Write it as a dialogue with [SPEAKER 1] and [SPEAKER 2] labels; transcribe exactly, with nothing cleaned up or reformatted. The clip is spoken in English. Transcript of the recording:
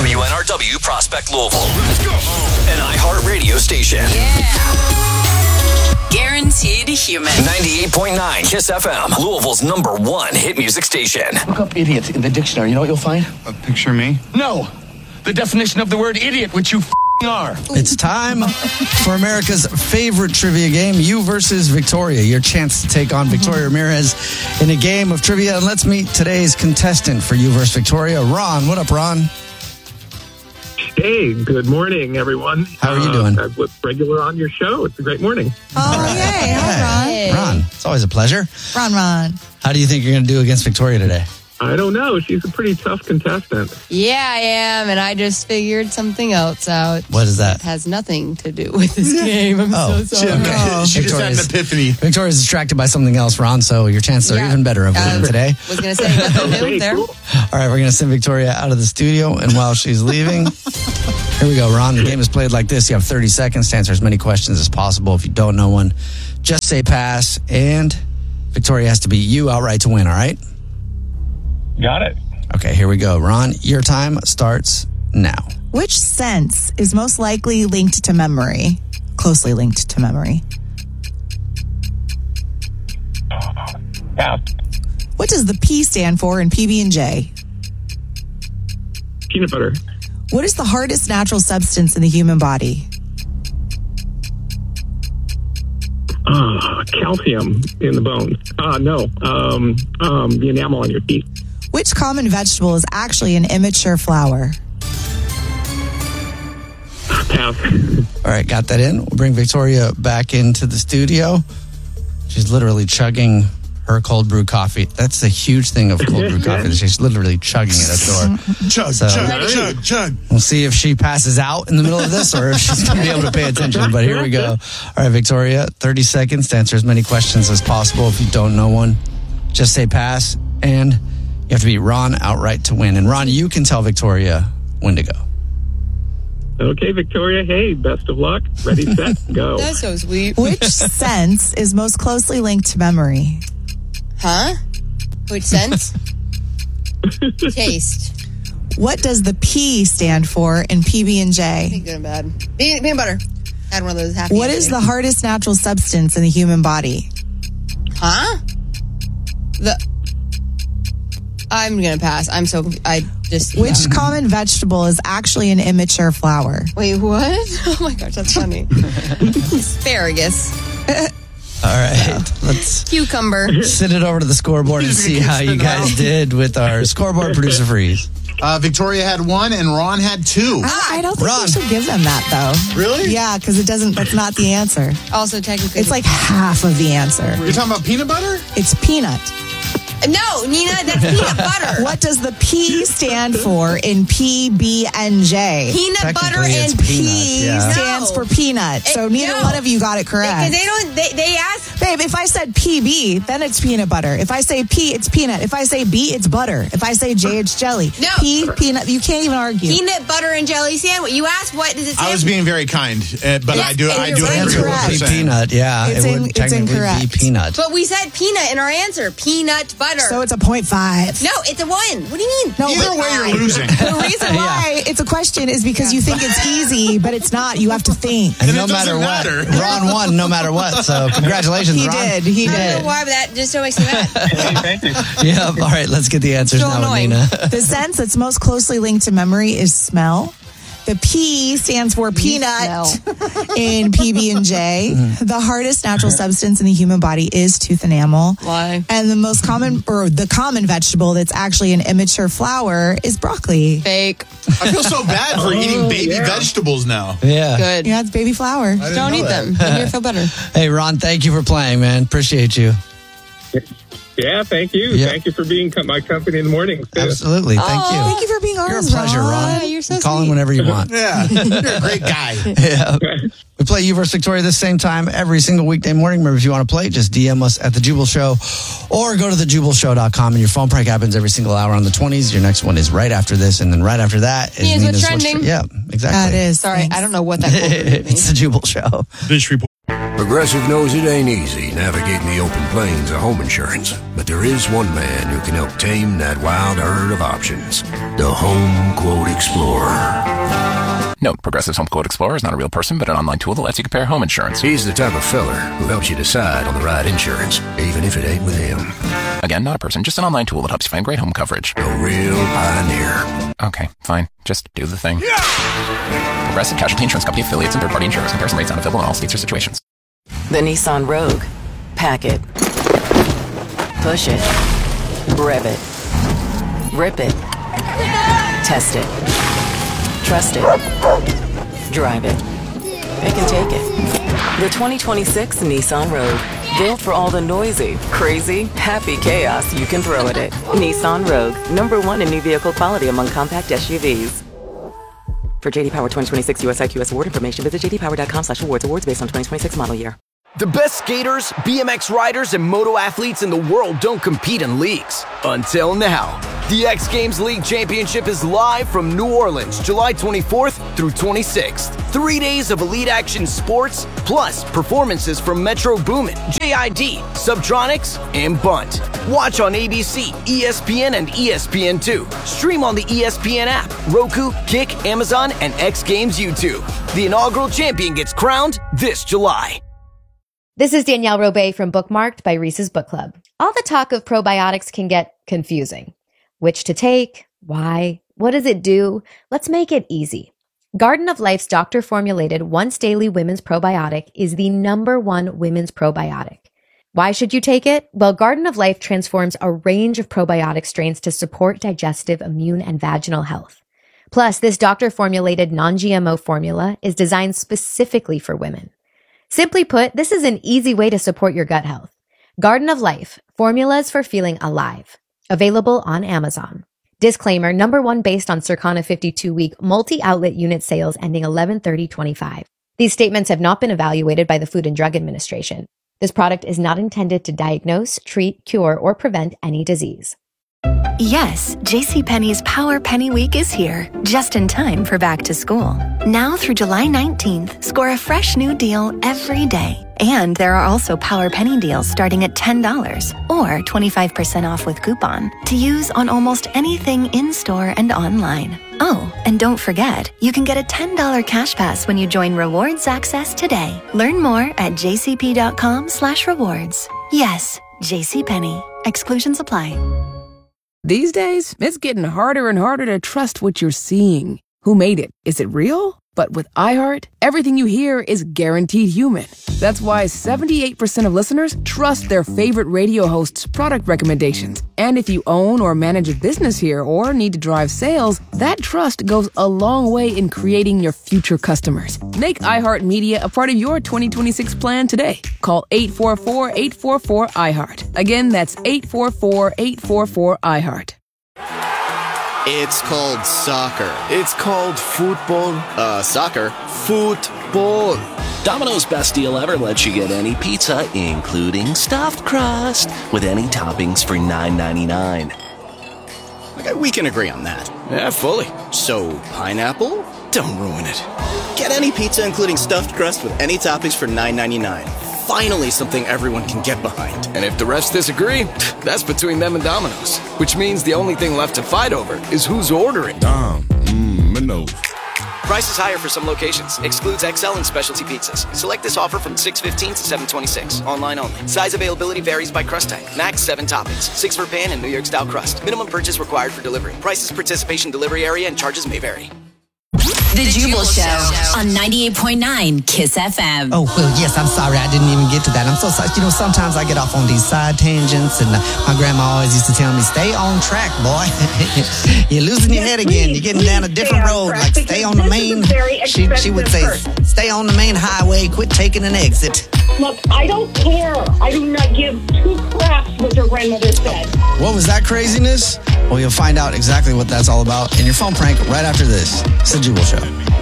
[SPEAKER 1] W N R W Prospect, Louisville. Let's go. An iHeart radio station.
[SPEAKER 2] Yeah. Guaranteed human.
[SPEAKER 1] ninety-eight point nine KISS F M, Louisville's number one hit music station.
[SPEAKER 3] Look up idiot in the dictionary. You know what you'll find?
[SPEAKER 4] A picture of me?
[SPEAKER 3] No. The definition of the word idiot, which you f***ing are.
[SPEAKER 5] It's time for America's favorite trivia game, You versus Victoria. Your chance to take on Victoria Ramirez in a game of trivia. And let's meet today's contestant for You versus Victoria, Ron. What up, Ron?
[SPEAKER 6] Hey, good morning, everyone.
[SPEAKER 5] How are you doing?
[SPEAKER 6] Uh, I'm regular on your show. It's a great morning.
[SPEAKER 7] Oh, yay. Hi, Ron.
[SPEAKER 5] Ron, it's always a pleasure.
[SPEAKER 7] Ron, Ron.
[SPEAKER 5] How do you think you're going to do against Victoria today?
[SPEAKER 6] I don't know. She's a pretty tough contestant.
[SPEAKER 8] Yeah, I am, and I just figured something else out.
[SPEAKER 5] What is that?
[SPEAKER 8] It has nothing to do with this game. I'm
[SPEAKER 5] Oh,
[SPEAKER 8] so sorry.
[SPEAKER 5] okay.
[SPEAKER 4] She just had an epiphany.
[SPEAKER 5] Victoria's distracted by something else, Ron, so your chances are
[SPEAKER 8] Yeah.
[SPEAKER 5] even better of winning
[SPEAKER 8] Uh,
[SPEAKER 5] today.
[SPEAKER 8] was going to say nothing new
[SPEAKER 6] Okay,
[SPEAKER 8] there.
[SPEAKER 6] cool.
[SPEAKER 5] All right, we're going to send Victoria out of the studio, and while she's leaving, here we go, Ron. The game is played like this. You have thirty seconds to answer as many questions as possible. If you don't know one, just say pass, and Victoria has to beat you outright to win, all right?
[SPEAKER 6] Got it.
[SPEAKER 5] Okay, here we go. Ron, your time starts now.
[SPEAKER 7] Which sense is most likely linked to memory? Closely linked to memory.
[SPEAKER 6] Yeah.
[SPEAKER 7] What does the P stand for in P B and J?
[SPEAKER 6] Peanut butter.
[SPEAKER 7] What is the hardest natural substance in the human body?
[SPEAKER 6] Uh, calcium in the bones. Uh, no. Um, um, the enamel on your teeth.
[SPEAKER 7] Which common vegetable is actually an immature flower?
[SPEAKER 6] Pass.
[SPEAKER 5] All right, got that in. We'll bring Victoria back into the studio. She's literally chugging her cold brew coffee. That's a huge thing of cold brew coffee. She's literally chugging it at the door.
[SPEAKER 4] Chug,
[SPEAKER 5] So-
[SPEAKER 4] chug, chug, chug.
[SPEAKER 5] We'll see if she passes out in the middle of this or if she's going to be able to pay attention. But here we go. All right, Victoria, thirty seconds to answer as many questions as possible. If you don't know one, just say pass. And you have to beat Ron outright to win. And Ron, you can tell Victoria when to go.
[SPEAKER 6] Okay, Victoria. Hey, best of luck. Ready, set, go.
[SPEAKER 8] That's so sweet.
[SPEAKER 7] Which sense is most closely linked to memory?
[SPEAKER 8] Huh? Which sense? Taste.
[SPEAKER 7] What does the P stand for in P B and J?
[SPEAKER 8] Good and bad. Peanut, peanut butter. Had one of those happy.
[SPEAKER 7] What is the hardest natural substance in the human body?
[SPEAKER 8] Huh? The. I'm gonna pass. I'm so. I just.
[SPEAKER 7] Which common vegetable is actually an immature flower?
[SPEAKER 8] Wait, what? Oh my gosh, that's funny. Asparagus.
[SPEAKER 5] All right, let's
[SPEAKER 8] Cucumber.
[SPEAKER 5] send it over to the scoreboard and see how you guys did with our scoreboard producer freeze.
[SPEAKER 4] Uh, Victoria had one and Ron had two.
[SPEAKER 7] I, I don't think
[SPEAKER 5] Ron.
[SPEAKER 7] we should give them that, though.
[SPEAKER 4] Really?
[SPEAKER 7] Yeah, because it doesn't. That's not the answer.
[SPEAKER 8] Also, technically.
[SPEAKER 7] It's like half of the answer.
[SPEAKER 4] You're talking about peanut butter?
[SPEAKER 7] It's peanut.
[SPEAKER 8] No, Nina, that's peanut butter.
[SPEAKER 7] What does the P stand for in P B and J?
[SPEAKER 8] Peanut butter
[SPEAKER 5] Technically, it's
[SPEAKER 8] and
[SPEAKER 5] peanut,
[SPEAKER 7] P
[SPEAKER 5] yeah.
[SPEAKER 7] stands
[SPEAKER 8] No.
[SPEAKER 7] for peanut. So
[SPEAKER 8] It-
[SPEAKER 7] neither
[SPEAKER 8] no.
[SPEAKER 7] one of you got it correct.
[SPEAKER 8] Because they don't. They, they ask.
[SPEAKER 7] Babe, if I said P B, then it's peanut butter. If I say P, it's peanut. If I say B, it's butter. If I say J, it's jelly.
[SPEAKER 8] No.
[SPEAKER 7] P, peanut. You can't even argue.
[SPEAKER 8] Peanut butter and jelly sandwich. You asked what does it stand
[SPEAKER 4] I was
[SPEAKER 8] for?
[SPEAKER 4] being very kind, uh, but
[SPEAKER 8] Yes,
[SPEAKER 4] I do
[SPEAKER 8] it
[SPEAKER 4] I
[SPEAKER 8] is
[SPEAKER 4] do agree with
[SPEAKER 7] incorrect.
[SPEAKER 4] what
[SPEAKER 5] Be
[SPEAKER 4] you're saying.
[SPEAKER 5] peanut, yeah.
[SPEAKER 7] It's
[SPEAKER 5] it
[SPEAKER 7] in-
[SPEAKER 5] would
[SPEAKER 7] it's
[SPEAKER 5] technically
[SPEAKER 7] incorrect.
[SPEAKER 5] be peanut.
[SPEAKER 8] But we said peanut in our answer. Peanut butter.
[SPEAKER 7] So it's a point five.
[SPEAKER 8] no, it's a one. What do you mean?
[SPEAKER 7] No,
[SPEAKER 4] Either
[SPEAKER 7] but
[SPEAKER 4] way, you're
[SPEAKER 7] I-
[SPEAKER 4] losing.
[SPEAKER 7] The reason why it's a question is because you think it's easy, but it's not. You have to think.
[SPEAKER 5] And
[SPEAKER 4] And
[SPEAKER 5] no
[SPEAKER 4] it
[SPEAKER 5] matter
[SPEAKER 4] doesn't
[SPEAKER 5] what,
[SPEAKER 4] matter.
[SPEAKER 5] Ron won no matter what. So congratulations,
[SPEAKER 7] He
[SPEAKER 5] Ron.
[SPEAKER 7] did. He
[SPEAKER 8] I don't
[SPEAKER 7] did.
[SPEAKER 8] know why, but that just so makes me mad.
[SPEAKER 6] Hey, thank you.
[SPEAKER 5] Yeah. All right, let's get the answers
[SPEAKER 8] So
[SPEAKER 5] now,
[SPEAKER 8] annoying.
[SPEAKER 5] Nina.
[SPEAKER 7] The sense that's most closely linked to memory is smell. The P stands for peanut in P B and J. The hardest natural substance in the human body is tooth enamel.
[SPEAKER 8] Why?
[SPEAKER 7] And the most common, or the common vegetable that's actually an immature flower is broccoli.
[SPEAKER 8] Fake.
[SPEAKER 4] I feel so bad for eating baby
[SPEAKER 6] yeah.
[SPEAKER 4] vegetables now.
[SPEAKER 5] Yeah.
[SPEAKER 8] Good.
[SPEAKER 7] Yeah, it's baby flower.
[SPEAKER 4] I didn't
[SPEAKER 8] Don't
[SPEAKER 4] know
[SPEAKER 8] eat
[SPEAKER 4] that.
[SPEAKER 8] them. Then you'll feel better.
[SPEAKER 5] Hey, Ron, thank you for playing, man. Appreciate you.
[SPEAKER 6] Yeah, thank you.
[SPEAKER 5] Yeah.
[SPEAKER 6] Thank you for being co- my company in the morning. too.
[SPEAKER 5] Absolutely. Thank you.
[SPEAKER 7] Thank you for being
[SPEAKER 5] You're a
[SPEAKER 7] ours,
[SPEAKER 5] pleasure, Ron.
[SPEAKER 8] Yeah, you're so
[SPEAKER 5] Call in
[SPEAKER 8] sweet.
[SPEAKER 5] whenever you want.
[SPEAKER 4] Yeah, you're a great guy.
[SPEAKER 5] Yeah. We play You versus Victoria this same time every single weekday morning. Remember, if you want to play, just D M us at The Jubal Show or go to the jubal show dot com. And your phone prank happens every single hour on the twenties. Your next one is right after this. And then right after that is
[SPEAKER 8] Nina's What's
[SPEAKER 5] What's
[SPEAKER 8] Trending.
[SPEAKER 5] Tre- Yeah, exactly.
[SPEAKER 7] That is.
[SPEAKER 8] Sorry,
[SPEAKER 7] Thanks.
[SPEAKER 8] I don't know what that quote means.
[SPEAKER 5] It's The Jubal Show.
[SPEAKER 4] This report.
[SPEAKER 9] Progressive knows it ain't easy navigating the open plains of home insurance, but there is one man who can help tame that wild herd of options. The Home Quote Explorer.
[SPEAKER 10] Note, Progressive's Home Quote Explorer is not a real person, but an online tool that lets you compare home insurance.
[SPEAKER 9] He's the type of feller who helps you decide on the right insurance, even if it ain't with him.
[SPEAKER 10] Again, not a person, just an online tool that helps you find great home coverage.
[SPEAKER 9] A real pioneer.
[SPEAKER 10] Okay, fine. Just do the thing. Yeah! Progressive Casualty Insurance Company affiliates and third-party insurers. Comparison rates not available in all states or situations.
[SPEAKER 2] The Nissan Rogue. Pack it. Push it. Rev it. Rip it. Test it. Trust it. Drive it. It can take it. The twenty twenty-six Nissan Rogue. Built for all the noisy, crazy, happy chaos you can throw at it. Nissan Rogue. Number one in new vehicle quality among compact S U Vs. For J D Power twenty twenty-six U S I Q S award information, visit j d power dot com slash awards. Awards based on twenty twenty-six model year.
[SPEAKER 11] The best skaters, B M X riders, and moto athletes in the world don't compete in leagues. Until now. The X Games League Championship is live from New Orleans, July twenty-fourth through twenty-sixth. Three days of elite action sports, plus performances from Metro Boomin, J I D, Subtronics, and Bunt. Watch on A B C, E S P N, and E S P N two. Stream on the E S P N app, Roku, Kick, Amazon, and X Games YouTube. The inaugural champion gets crowned this July.
[SPEAKER 12] This is Danielle Robay from Bookmarked by Reese's Book Club. All the talk of probiotics can get confusing. Which to take? Why? What does it do? Let's make it easy. Garden of Life's doctor-formulated once-daily women's probiotic is the number one women's probiotic. Why should you take it? Well, Garden of Life transforms a range of probiotic strains to support digestive, immune, and vaginal health. Plus, this doctor-formulated non-G M O formula is designed specifically for women. Simply put, this is an easy way to support your gut health. Garden of Life, formulas for feeling alive. Available on Amazon. Disclaimer, number one based on Circana fifty-two week multi-outlet unit sales ending eleven thirty twenty-five. These statements have not been evaluated by the Food and Drug Administration. This product is not intended to diagnose, treat, cure, or prevent any disease.
[SPEAKER 13] Yes, JCPenney's Power Penny Week is here, just in time for back to school. Now through July nineteenth, score a fresh new deal every day. And there are also Power Penny deals starting at ten dollars or twenty-five percent off with coupon to use on almost anything in-store and online. Oh, and don't forget, you can get a ten dollars cash pass when you join Rewards Access today. Learn more at jcp.com slash rewards. Yes, JCPenney. Exclusions apply.
[SPEAKER 14] These days, it's getting harder and harder to trust what you're seeing. Who made it? Is it real? But with iHeart, everything you hear is guaranteed human. That's why seventy-eight percent of listeners trust their favorite radio hosts' product recommendations. And if you own or manage a business here or need to drive sales, that trust goes a long way in creating your future customers. Make iHeartMedia a part of your twenty twenty-six plan today. Call eight four four, eight four four, iHeart. Again, that's eight four four, eight four four, iHeart.
[SPEAKER 15] It's called soccer. It's called football. Uh, soccer. Football.
[SPEAKER 16] Domino's best deal ever lets you get any pizza, including stuffed crust, with any toppings for nine ninety-nine.
[SPEAKER 15] Okay, we can agree on that.
[SPEAKER 16] Yeah, fully.
[SPEAKER 15] So, pineapple? Don't ruin it. Get any pizza, including stuffed crust, with any toppings for nine ninety-nine. Finally, something everyone can get behind.
[SPEAKER 11] And if the rest disagree, that's between them and Domino's. Which means the only thing left to fight over is who's ordering.
[SPEAKER 17] Dom, mmm, no.
[SPEAKER 18] Price is higher for some locations. Excludes X L and specialty pizzas. Select this offer from six fifteen to seven twenty-six. Online only. Size availability varies by crust type. Max seven toppings. Six for pan and New York style crust. Minimum purchase required for delivery. Prices, participation, delivery area, and charges may vary.
[SPEAKER 2] The Jubal Show on ninety-eight point nine Kiss F M.
[SPEAKER 5] Oh, well, yes, I'm sorry. I didn't even get to that. I'm so sorry. You know, sometimes I get off on these side tangents, and uh, my grandma always used to tell me, stay on track, boy. You're losing your head again. You're getting down a different road. Like, stay on the main. She, she would say, stay on the main highway. Quit taking an exit.
[SPEAKER 19] Look, I don't care. I do not give two craps what your grandmother said.
[SPEAKER 5] What was that craziness? Well, you'll find out exactly what that's all about in your phone prank right after this. It's the Jubal Show.